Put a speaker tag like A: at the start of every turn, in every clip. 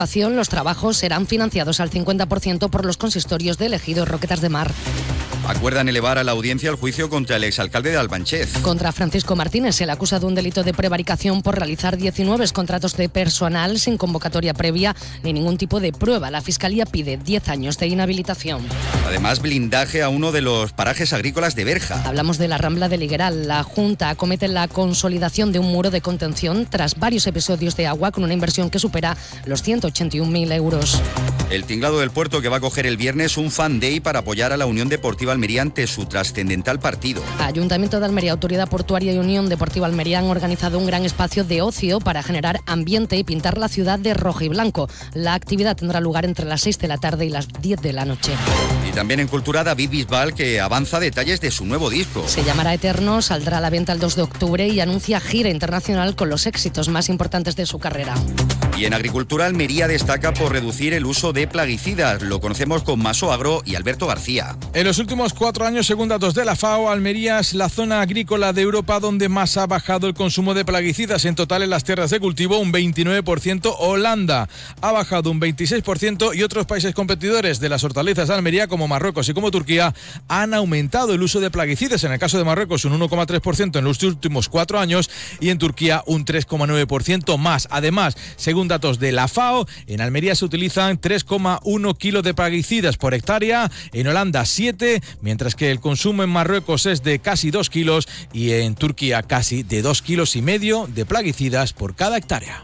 A: Los trabajos serán financiados al 50% por los consistorios de Ejido Roquetas de Mar.
B: Acuerdan elevar a la audiencia el juicio contra el exalcalde de Albanchez.
A: Contra Francisco Martínez se le acusa de un delito de prevaricación por realizar 19 contratos de personal sin convocatoria previa ni ningún tipo de prueba. La Fiscalía pide 10 años de inhabilitación.
B: Además, blindaje a uno de los parajes agrícolas de Berja.
A: Hablamos de la Rambla de Ligueral. La Junta acomete la consolidación de un muro de contención tras varios episodios de agua con una inversión que supera los 181.000 euros.
B: El tinglado del Puerto, que va a coger el viernes un fan day para apoyar a la Unión Deportiva Almería ante su trascendental partido.
A: Ayuntamiento de Almería, Autoridad Portuaria y Unión Deportiva Almería han organizado un gran espacio de ocio para generar ambiente y pintar la ciudad de rojo y blanco. La actividad tendrá lugar entre las 6 de la tarde y las 10 de la noche.
B: Y también en Cultura, David Bisbal, que avanza detalles de su nuevo disco.
A: Se llamará Eterno, saldrá a la venta el 2 de octubre y anuncia gira internacional con los éxitos más importantes de su carrera.
B: Y en Agricultura, Almería destaca por reducir el uso de plaguicidas. Lo conocemos con Maso Agro y Alberto García.
C: En los últimos 4 años, según datos de la FAO, Almería es la zona agrícola de Europa donde más ha bajado el consumo de plaguicidas. En total, en las tierras de cultivo, un 29%. Holanda ha bajado un 26% y otros países competidores de las hortalizas de Almería, como Marruecos y como Turquía, han aumentado el uso de plaguicidas. En el caso de Marruecos, un 1,3% en los últimos 4 años y en Turquía un 3,9% más. Además, según datos de la FAO, en Almería se utilizan 3,1 kilos de plaguicidas por hectárea, en Holanda 7, mientras que el consumo en Marruecos es de casi 2 kilos y en Turquía casi de 2,5 kilos de plaguicidas por cada hectárea.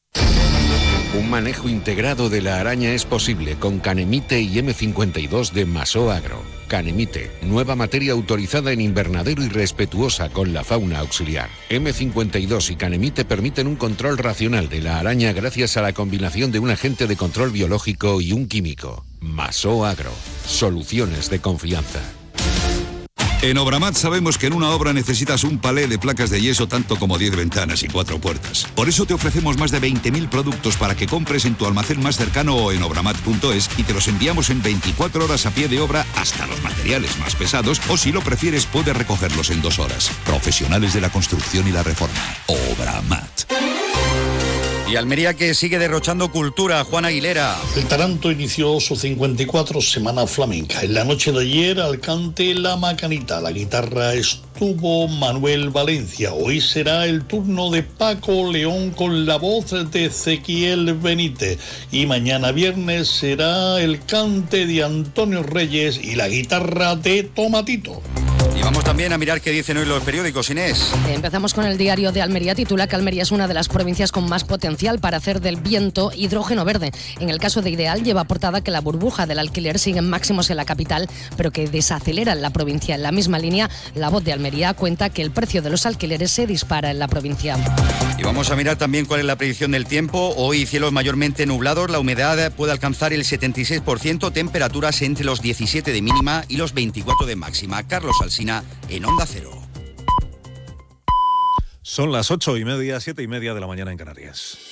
D: Un manejo integrado de la araña es posible con Canemite y M52 de Maso Agro. Canemite, nueva materia autorizada en invernadero y respetuosa con la fauna auxiliar. M52 y Canemite permiten un control racional de la araña gracias a la combinación de un agente de control biológico y un químico. Maso Agro, soluciones de confianza.
E: En Obramat sabemos que en una obra necesitas un palé de placas de yeso tanto como 10 ventanas y 4 puertas. Por eso te ofrecemos más de 20.000 productos para que compres en tu almacén más cercano o en obramat.es y te los enviamos en 24 horas a pie de obra hasta los materiales más pesados o si lo prefieres puedes recogerlos en 2 horas. Profesionales de la construcción y la reforma. Obramat.
B: Y Almería, que sigue derrochando cultura. Juan Aguilera.
F: El Taranto inició su 54 Semana Flamenca. En la noche de ayer, al cante La Macanita. La guitarra estuvo Manuel Valencia. Hoy será el turno de Paco León con la voz de Ezequiel Benítez. Y mañana viernes será el cante de Antonio Reyes y la guitarra de Tomatito.
B: Y vamos también a mirar qué dicen hoy los periódicos, Inés.
A: Empezamos con el diario de Almería. Titula que Almería es una de las provincias con más potencial para hacer del viento hidrógeno verde. En el caso de Ideal, lleva portada que la burbuja del alquiler sigue en máximos en la capital, pero que desacelera en la provincia. En la misma línea, La Voz de Almería cuenta que el precio de los alquileres se dispara en la provincia.
B: Y vamos a mirar también cuál es la predicción del tiempo. Hoy cielos mayormente nublados, la humedad puede alcanzar el 76%, temperaturas entre los 17 de mínima y los 24 de máxima. Carlos Alsina, en Onda Cero.
G: Son las 8:30, 7:30 de la mañana en Canarias.